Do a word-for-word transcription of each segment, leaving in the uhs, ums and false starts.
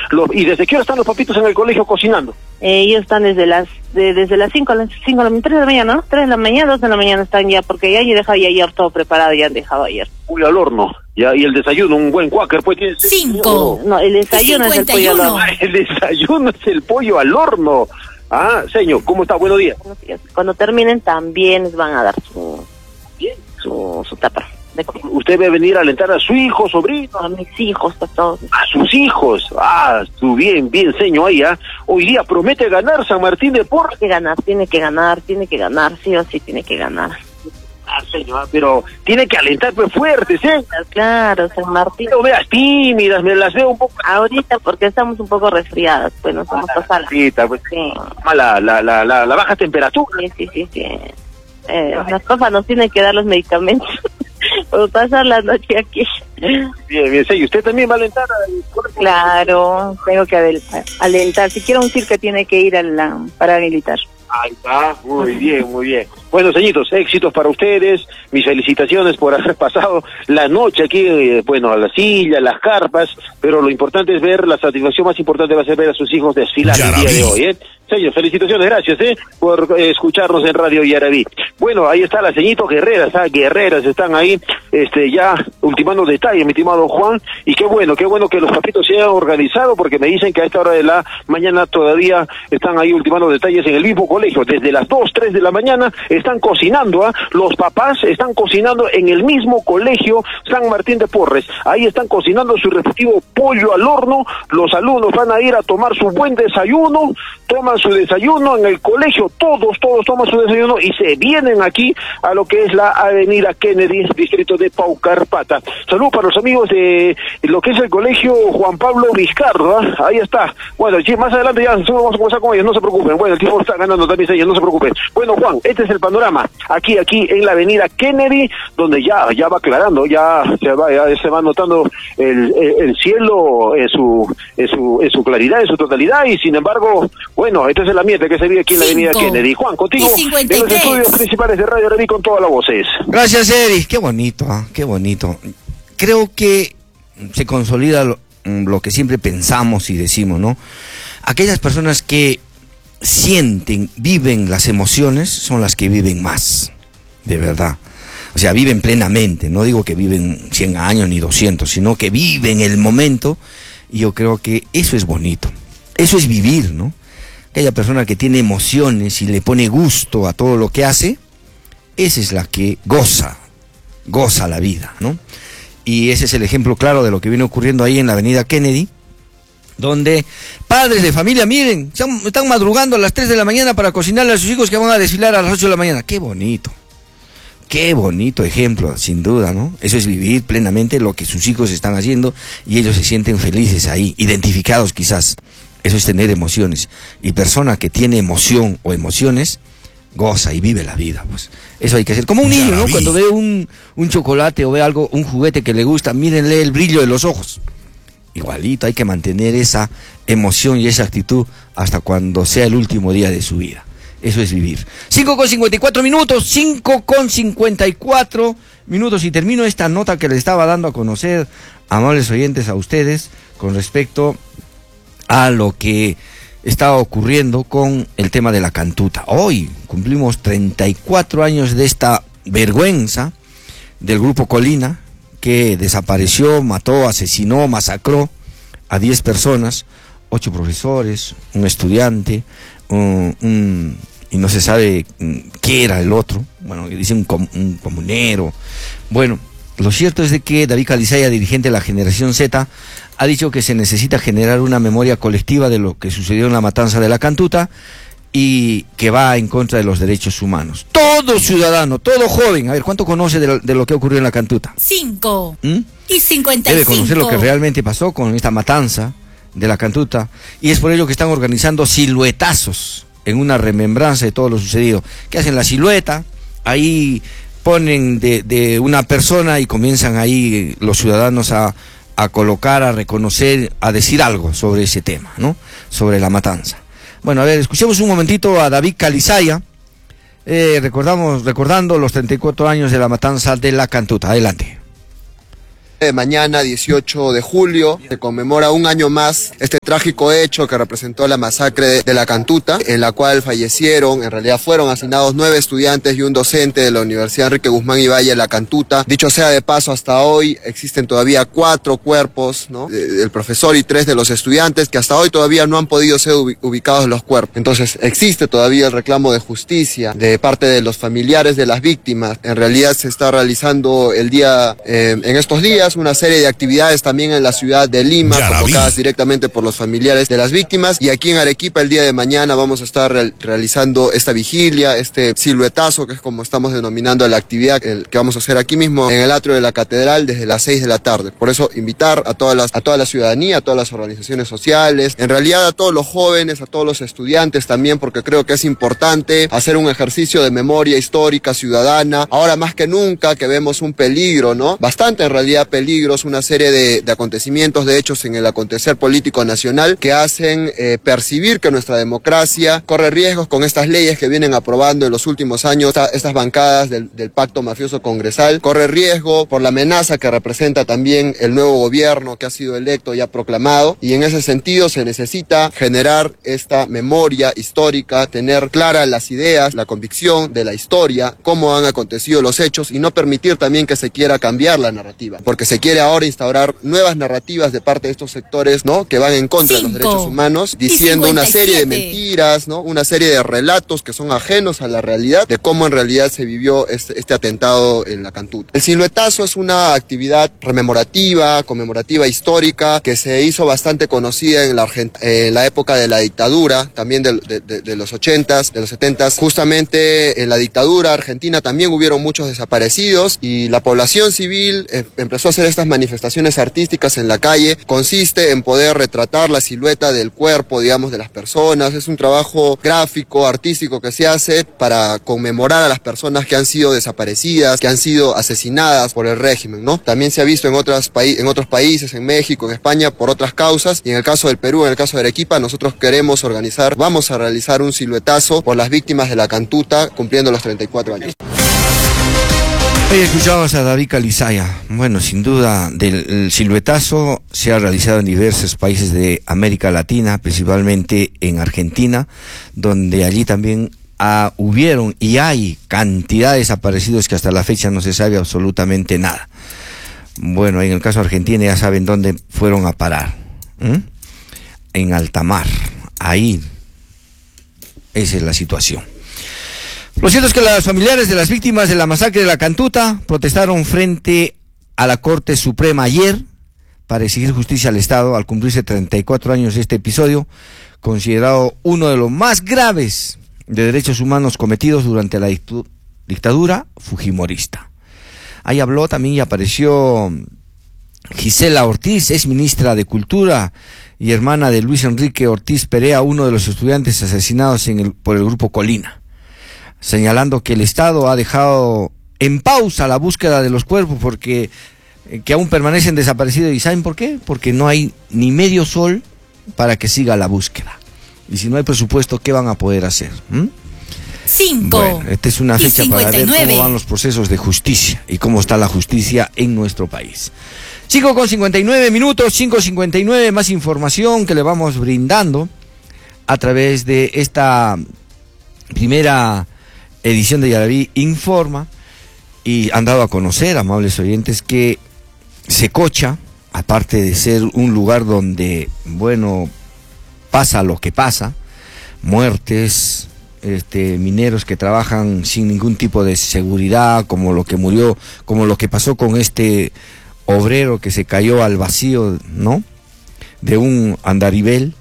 Los, ¿Y desde qué hora están los papitos en el colegio cocinando? Eh, ellos están desde las de, desde las cinco, las cinco, tres de la mañana, ¿no? tres de la mañana, dos de la mañana están ya, porque ya he dejado ya ayer todo preparado, ya han dejado ayer. Pollo al horno, ya, y el desayuno, un buen cuáquer, pues tiene... Cinco. No, el desayuno es el pollo al horno. Ah, el desayuno es el pollo al horno. Ah, señor, ¿cómo está? Buenos días. Buenos días. Cuando terminen también les van a dar su, su, su tapa. ¿Usted va a venir a alentar a su hijo, sobrino? A mis hijos, a todos. A sus hijos. Ah, su bien, bien, señor, ahí, ¿ah? Hoy día promete ganar San Martín de Porres. Tiene que ganar, tiene que ganar, tiene que ganar, sí o sí tiene que ganar. Ah, señor, pero tiene que alentar pues fuertes, ¿eh? Claro, San Martín. No veas tímidas, me las veo un poco... Ahorita porque estamos un poco resfriadas, pues nos vamos a pasar. Sí, pues, sí. La, la, la, la, la baja temperatura. Sí, sí, sí, sí. Eh, las cosas nos tienen que dar los medicamentos. Por pasar la noche aquí. Bien, bien, sí. ¿Y usted también va a alentar? Al... Claro, tengo que alentar. Si quiero un circo tiene que ir a la paramilitar. Ahí está, muy bien, muy bien. Bueno, señoritos, éxitos para ustedes, mis felicitaciones por haber pasado la noche aquí, eh, bueno, a la silla, a las carpas, pero lo importante es ver, la satisfacción más importante va a ser ver a sus hijos desfilar el día de hoy, ¿eh? Señor, felicitaciones, gracias, ¿eh? Por eh, escucharnos en Radio Yaraví. Bueno, ahí está la señorita Guerreras, ah, Guerreras están ahí, este, ya ultimando detalles, mi estimado Juan, y qué bueno, qué bueno que los papitos se hayan organizado, porque me dicen que a esta hora de la mañana todavía están ahí ultimando detalles en el mismo colegio, desde las dos, tres de la mañana, están cocinando, ¿ah? Los papás están cocinando en el mismo colegio San Martín de Porres, ahí están cocinando su respectivo pollo al horno, los alumnos van a ir a tomar su buen desayuno, toman su desayuno en el colegio, todos, todos toman su desayuno y se vienen aquí a lo que es la avenida Kennedy, distrito de Paucarpata. Saludos para los amigos de lo que es el colegio Juan Pablo Vizcardo, ¿eh? Ahí está. Bueno, sí, más adelante ya vamos a comenzar con ellos, no se preocupen. Bueno, el tipo está ganando también ellos, no se preocupen. Bueno, Juan, este es el panorama, aquí, aquí en la avenida Kennedy, donde ya, ya va aclarando, ya se va, ya se va notando el, el, el cielo en su, en su, en su claridad, en su totalidad, y sin embargo, bueno, este es el ambiente que se vive aquí en la avenida Kennedy. Juan, contigo en los estudios principales de Radio Yaraví con todas las voces. Gracias, Eri. Qué bonito, ¿eh? Qué bonito. Creo que se consolida lo, lo que siempre pensamos y decimos, ¿no? Aquellas personas que sienten, viven las emociones, son las que viven más, de verdad. O sea, viven plenamente. No digo que viven cien años ni doscientos, sino que viven el momento, y yo creo que eso es bonito. Eso es vivir, ¿no? Aquella persona que tiene emociones y le pone gusto a todo lo que hace, esa es la que goza, goza la vida, ¿no? Y ese es el ejemplo claro de lo que viene ocurriendo ahí en la avenida Kennedy, donde padres de familia, miren, están madrugando a las tres de la mañana para cocinarle a sus hijos que van a desfilar a las ocho de la mañana. ¡Qué bonito! Qué bonito ejemplo, sin duda, ¿no? Eso es vivir plenamente lo que sus hijos están haciendo y ellos se sienten felices ahí, identificados quizás. Eso es tener emociones. Y persona que tiene emoción o emociones, goza y vive la vida, pues. Eso hay que hacer. Como un niño, ¿no? Cuando ve un, un chocolate o ve algo, un juguete que le gusta, mírenle el brillo de los ojos. Igualito, hay que mantener esa emoción y esa actitud hasta cuando sea el último día de su vida. Eso es vivir. cinco con cincuenta y cuatro minutos, cinco con cincuenta y cuatro minutos, y termino esta nota que les estaba dando a conocer, amables oyentes, a ustedes, con respecto a lo que está ocurriendo con el tema de la cantuta. Hoy cumplimos treinta y cuatro años de esta vergüenza del grupo Colina, que desapareció, mató, asesinó, masacró a diez personas, ocho profesores, un estudiante, un, un, y no se sabe qué era el otro, bueno, dice un, com, un comunero. Bueno, lo cierto es de que David Calizaya, dirigente de la Generación Z, ha dicho que se necesita generar una memoria colectiva de lo que sucedió en la matanza de la cantuta y que va en contra de los derechos humanos. Todo ciudadano, todo joven, a ver, ¿cuánto conoce de lo, de lo que ocurrió en la cantuta? Cinco. ¿Mm? Y cincuenta y cinco. Debe conocer lo que realmente pasó con esta matanza de la cantuta, y es por ello que están organizando siluetazos en una remembranza de todo lo sucedido. ¿Qué hacen? La silueta, ahí ponen de, de una persona y comienzan ahí los ciudadanos a, a colocar, a reconocer, a decir algo sobre ese tema, ¿no? Sobre la matanza. Bueno, a ver, escuchemos un momentito a David Calizaya, eh, recordamos, recordando los treinta y cuatro años de la matanza de la cantuta. Adelante. De mañana, dieciocho de julio, se conmemora un año más este trágico hecho que representó la masacre de, de la Cantuta, en la cual fallecieron, en realidad fueron asesinados nueve estudiantes y un docente de la Universidad Enrique Guzmán y Valle de la Cantuta. Dicho sea de paso, hasta hoy existen todavía cuatro cuerpos, ¿no?, del profesor y tres de los estudiantes, que hasta hoy todavía no han podido ser ubicados los cuerpos. Entonces existe todavía el reclamo de justicia de parte de los familiares de las víctimas. En realidad se está realizando el día, eh, en estos días, una serie de actividades también en la ciudad de Lima, convocadas directamente por los familiares de las víctimas, y aquí en Arequipa el día de mañana vamos a estar re realizando esta vigilia, este siluetazo, que es como estamos denominando la actividad el, que vamos a hacer aquí mismo en el atrio de la catedral desde las seis de la tarde. Por eso invitar a todas las, a toda la ciudadanía, a todas las organizaciones sociales, en realidad a todos los jóvenes, a todos los estudiantes también, porque creo que es importante hacer un ejercicio de memoria histórica ciudadana, ahora más que nunca que vemos un peligro, ¿no? Bastante en realidad peligros, una serie de, de acontecimientos, de hechos en el acontecer político nacional que hacen eh, percibir que nuestra democracia corre riesgos con estas leyes que vienen aprobando en los últimos años, esta, estas bancadas del, del pacto mafioso congresal, corre riesgo por la amenaza que representa también el nuevo gobierno que ha sido electo y ha proclamado, y en ese sentido se necesita generar esta memoria histórica, tener claras las ideas, la convicción de la historia, cómo han acontecido los hechos, y no permitir también que se quiera cambiar la narrativa, porque se quiere ahora instaurar nuevas narrativas de parte de estos sectores, ¿no?, que van en contra de los derechos humanos, diciendo una serie de mentiras, ¿no?, una serie de relatos que son ajenos a la realidad de cómo en realidad se vivió este, este atentado en la Cantuta. El siluetazo es una actividad rememorativa, conmemorativa, histórica, que se hizo bastante conocida en la, en la época de la dictadura, también de, de, de, de los ochentas, de los setentas. Justamente en la dictadura argentina también hubieron muchos desaparecidos, y la población civil eh, empezó a hacer estas manifestaciones artísticas en la calle. Consiste en poder retratar la silueta del cuerpo, digamos, de las personas. Es un trabajo gráfico, artístico que se hace para conmemorar a las personas que han sido desaparecidas, que han sido asesinadas por el régimen, ¿no? También se ha visto en, otras en otros países, en México, en España, por otras causas, y en el caso del Perú, en el caso de Arequipa, nosotros queremos organizar, vamos a realizar un siluetazo por las víctimas de la Cantuta, cumpliendo los treinta y cuatro años. Hoy escuchamos a David Calizaya. Bueno, sin duda, del el siluetazo se ha realizado en diversos países de América Latina, principalmente en Argentina, donde allí también ah, hubieron y hay cantidad de desaparecidos que hasta la fecha no se sabe absolutamente nada. Bueno, en el caso de Argentina ya saben dónde fueron a parar. ¿Mm? En alta mar. Ahí. Esa es la situación. Lo cierto es que los familiares de las víctimas de la masacre de la Cantuta protestaron frente a la Corte Suprema ayer para exigir justicia al Estado al cumplirse treinta y cuatro años de este episodio, considerado uno de los más graves de derechos humanos cometidos durante la dictadura fujimorista. Ahí habló también y apareció Gisela Ortiz, ex ministra de Cultura y hermana de Luis Enrique Ortiz Perea, uno de los estudiantes asesinados en el, por el Grupo Colina, señalando que el Estado ha dejado en pausa la búsqueda de los cuerpos porque eh, que aún permanecen desaparecidos. ¿Y saben por qué? Porque no hay ni medio sol para que siga la búsqueda. Y si no hay presupuesto, ¿qué van a poder hacer? ¿Mm? Cinco. Bueno, esta es una fecha para ver cómo van los procesos de justicia y cómo está la justicia en nuestro país. cinco con cincuenta y nueve minutos, cinco cincuenta y nueve, más información que le vamos brindando a través de esta primera edición de Yaraví Informa, y han dado a conocer, amables oyentes, que Secocha, aparte de ser un lugar donde, bueno, pasa lo que pasa, muertes, este, mineros que trabajan sin ningún tipo de seguridad, como lo que murió, como lo que pasó con este obrero que se cayó al vacío, ¿no?, de un andarivel,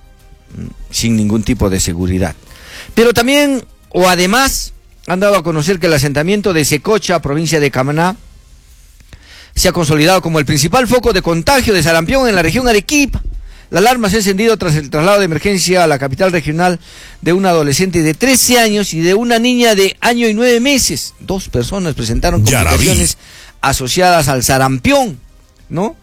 sin ningún tipo de seguridad. Pero también, o además, han dado a conocer que el asentamiento de Secocha, provincia de Camaná, se ha consolidado como el principal foco de contagio de sarampión en la región Arequipa. La alarma se ha encendido tras el traslado de emergencia a la capital regional de una adolescente de trece años y de una niña de año y nueve meses. Dos personas presentaron complicaciones asociadas al sarampión, ¿no?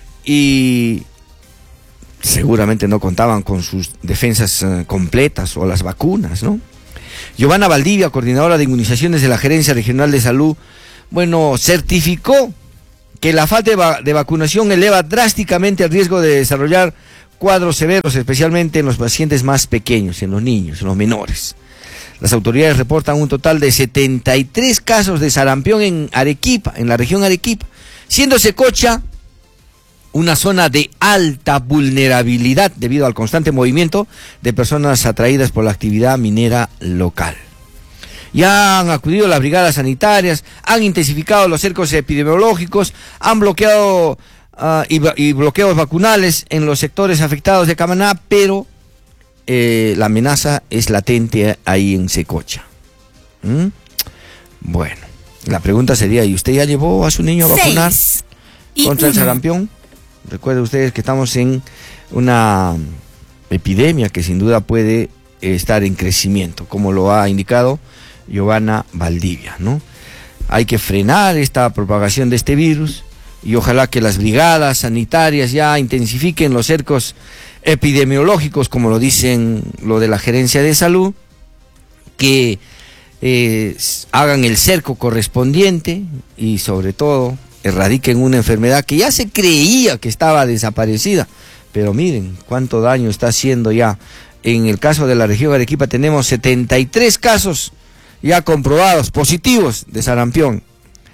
Y seguramente no contaban con sus defensas uh, completas o las vacunas, ¿no? Giovanna Valdivia, coordinadora de inmunizaciones de la Gerencia Regional de Salud, bueno, certificó que la falta de, va de vacunación eleva drásticamente el riesgo de desarrollar cuadros severos, especialmente en los pacientes más pequeños, en los niños, en los menores. Las autoridades reportan un total de setenta y tres casos de sarampión en Arequipa, en la región Arequipa, siendo Secocha una zona de alta vulnerabilidad debido al constante movimiento de personas atraídas por la actividad minera local. Ya han acudido las brigadas sanitarias, han intensificado los cercos epidemiológicos, han bloqueado uh, y, y bloqueos vacunales en los sectores afectados de Camaná, pero eh, la amenaza es latente ahí en Secocha. ¿Mm? Bueno, la pregunta sería, ¿y usted ya llevó a su niño a vacunar contra el sarampión? Recuerden ustedes que estamos en una epidemia que sin duda puede estar en crecimiento, como lo ha indicado Giovanna Valdivia, ¿no? Hay que frenar esta propagación de este virus y ojalá que las brigadas sanitarias ya intensifiquen los cercos epidemiológicos, como lo dicen lo de la gerencia de salud, que eh, hagan el cerco correspondiente y sobre todo erradiquen una enfermedad que ya se creía que estaba desaparecida, pero miren cuánto daño está haciendo ya. En el caso de la región Arequipa tenemos setenta y tres casos ya comprobados, positivos de sarampión,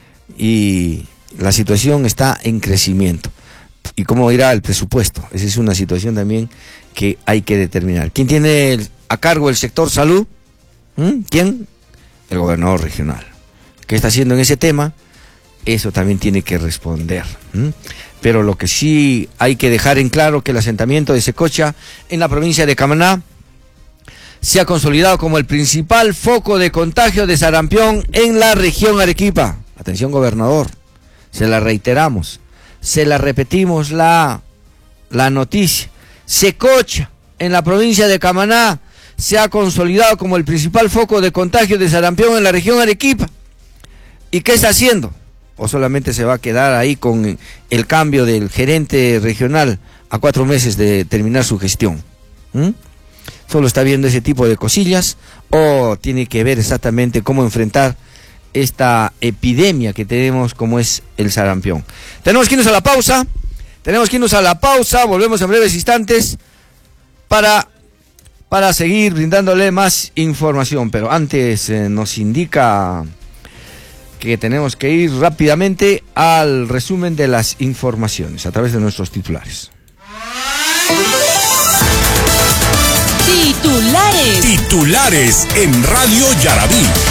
y la situación está en crecimiento. ¿Y cómo irá el presupuesto? Esa es una situación también que hay que determinar. ¿Quién tiene el, a cargo el sector salud? ¿Mm? ¿Quién? El gobernador regional. ¿Qué está haciendo en ese tema? Eso también tiene que responder. ¿Mm? Pero lo que sí hay que dejar en claro que el asentamiento de Secocha en la provincia de Camaná se ha consolidado como el principal foco de contagio de sarampión en la región Arequipa. Atención, gobernador, se la reiteramos, se la repetimos la, la noticia. Secocha en la provincia de Camaná se ha consolidado como el principal foco de contagio de sarampión en la región Arequipa. ¿Y qué está haciendo? ¿O solamente se va a quedar ahí con el cambio del gerente regional a cuatro meses de terminar su gestión? ¿Mm? ¿Solo está viendo ese tipo de cosillas o tiene que ver exactamente cómo enfrentar esta epidemia que tenemos como es el sarampión? Tenemos que irnos a la pausa, tenemos que irnos a la pausa, volvemos en breves instantes para, para seguir brindándole más información, pero antes eh, nos indica que tenemos que ir rápidamente al resumen de las informaciones a través de nuestros titulares. Titulares. Titulares en Radio Yarabí.